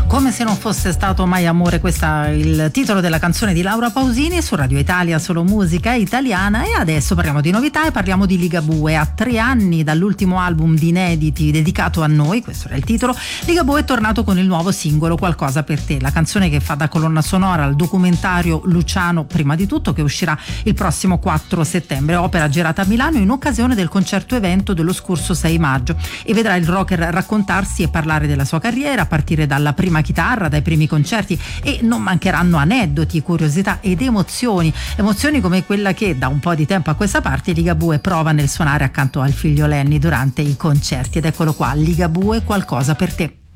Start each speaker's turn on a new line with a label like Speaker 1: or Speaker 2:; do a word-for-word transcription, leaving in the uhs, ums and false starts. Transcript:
Speaker 1: Come se non fosse stato mai amore, questo è il titolo della canzone di Laura Pausini su Radio Italia, solo musica italiana. E adesso parliamo di novità e parliamo di Ligabue. A tre anni dall'ultimo album di inediti dedicato a noi, questo era il titolo, Ligabue è tornato con il nuovo singolo Qualcosa per te, la canzone che fa da colonna sonora al documentario Luciano prima di tutto, che uscirà il prossimo quattro settembre, opera girata a Milano in occasione del concerto evento dello scorso sei maggio, e vedrà il rocker raccontarsi e parlare della sua carriera a partire dalla prima chitarra, dai primi concerti, e non mancheranno aneddoti, curiosità ed emozioni emozioni come quella che da un po' di tempo a questa parte Ligabue prova nel suonare accanto al figlio Lenny durante i concerti. Ed eccolo qua, Ligabue, Qualcosa per te.